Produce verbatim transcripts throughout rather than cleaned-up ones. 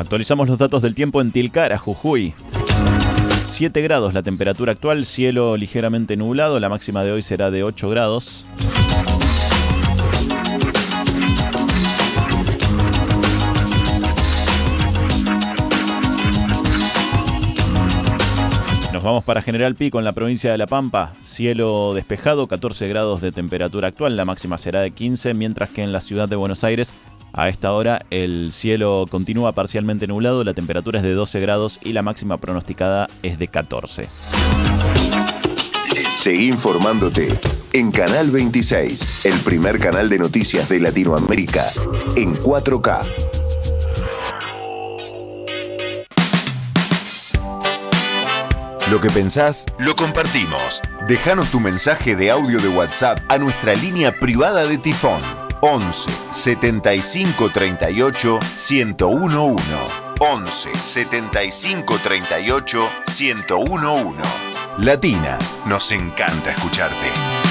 Actualizamos los datos del tiempo en Tilcara, Jujuy. siete grados la temperatura actual, cielo ligeramente nublado, la máxima de hoy será de ocho grados. Nos vamos para General Pico, en la provincia de La Pampa. Cielo despejado, catorce grados de temperatura actual, la máxima será de quince, mientras que en la ciudad de Buenos Aires, a esta hora, el cielo continúa parcialmente nublado, la temperatura es de doce grados y la máxima pronosticada es de catorce. Seguí informándote en Canal veintiséis, el primer canal de noticias de Latinoamérica, en cuatro K. Lo que pensás, lo compartimos. Déjanos tu mensaje de audio de WhatsApp a nuestra línea privada de Tifón. once setenta y cinco treinta y ocho ciento uno. once setenta y cinco treinta y ocho ciento uno. Latina, nos encanta escucharte.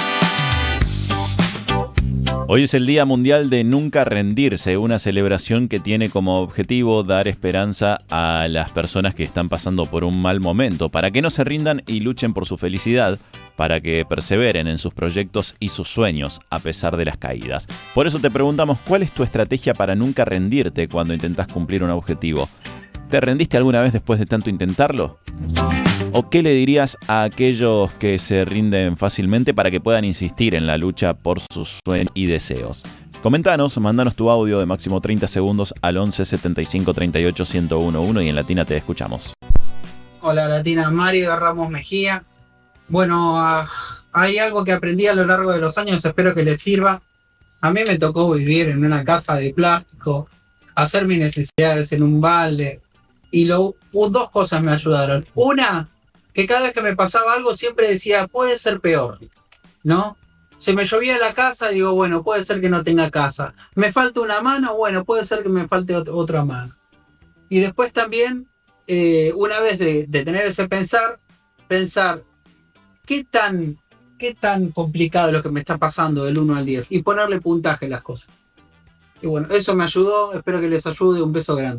Hoy es el Día Mundial de Nunca Rendirse, una celebración que tiene como objetivo dar esperanza a las personas que están pasando por un mal momento, para que no se rindan y luchen por su felicidad, para que perseveren en sus proyectos y sus sueños a pesar de las caídas. Por eso te preguntamos, ¿cuál es tu estrategia para nunca rendirte cuando intentas cumplir un objetivo? ¿Te rendiste alguna vez después de tanto intentarlo? ¿O qué le dirías a aquellos que se rinden fácilmente para que puedan insistir en la lucha por sus sueños y deseos? Coméntanos, mándanos tu audio de máximo treinta segundos al once setenta y cinco treinta y ocho ciento uno y en Latina te escuchamos. Hola Latina, Mario Ramos Mejía. Bueno, uh, hay algo que aprendí a lo largo de los años, espero que les sirva. A mí me tocó vivir en una casa de plástico, hacer mis necesidades en un balde, y lo, dos cosas me ayudaron. Una, que cada vez que me pasaba algo siempre decía, puede ser peor, ¿no? Se me llovía la casa, digo, bueno, puede ser que no tenga casa. Me falta una mano, bueno, puede ser que me falte ot- otra mano. Y después también, eh, una vez de, de tener ese pensar, pensar, ¿qué tan, qué tan complicado es lo que me está pasando del uno al diez? Y ponerle puntaje a las cosas. Y bueno, eso me ayudó, espero que les ayude, un beso grande.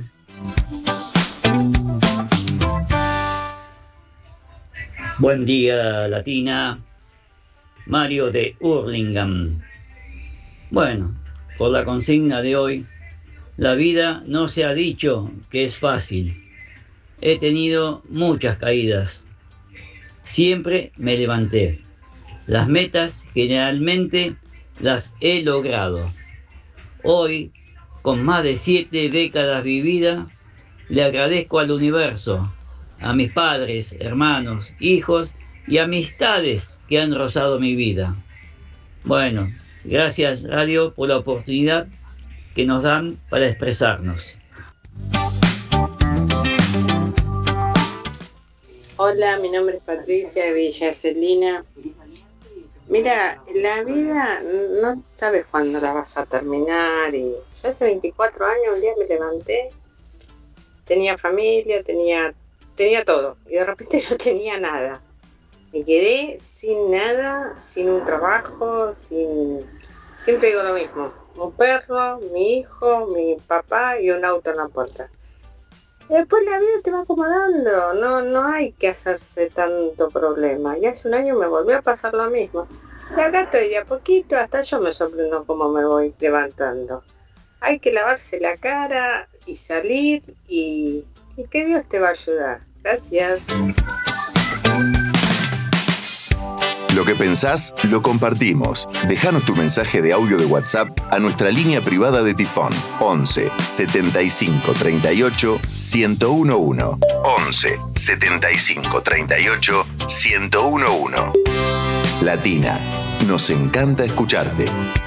Buen día, Latina. Mario de Hurlingham. Bueno, por la consigna de hoy, la vida no se ha dicho que es fácil. He tenido muchas caídas. Siempre me levanté. Las metas generalmente las he logrado. Hoy, con más de siete décadas vividas, le agradezco al universo, a mis padres, hermanos, hijos y amistades que han rozado mi vida. Bueno, gracias Radio por la oportunidad que nos dan para expresarnos. Hola, mi nombre es Patricia de Villa Celina. Mira, la vida no sabes cuándo la vas a terminar y yo hace veinticuatro años un día me levanté, tenía familia, tenía Tenía todo y de repente no tenía nada. Me quedé sin nada, sin un trabajo, sin... Siempre digo lo mismo. Un perro, mi hijo, mi papá y un auto en la puerta. Y después la vida te va acomodando. No, no hay que hacerse tanto problema. Y hace un año me volvió a pasar lo mismo. Y acá estoy de a poquito, hasta yo me sorprendo cómo me voy levantando. Hay que lavarse la cara y salir y... y que Dios te va a ayudar. Gracias. Lo que pensás, lo compartimos. Déjanos tu mensaje de audio de WhatsApp a nuestra línea privada de Tifón. once setenta y cinco treinta y ocho ciento uno. once setenta y cinco treinta y ocho ciento uno. Latina, nos encanta escucharte.